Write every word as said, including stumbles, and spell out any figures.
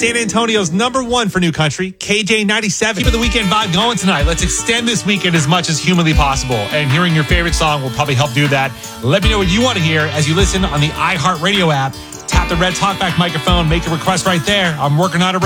San Antonio's number one for new country, K J ninety-seven. Keeping the weekend vibe going tonight. Let's extend this weekend as much as humanly possible. And hearing your favorite song will probably help do that. Let me know what you want to hear as you listen on the iHeartRadio app. Tap the red talkback microphone. Make a request right there. I'm working on it right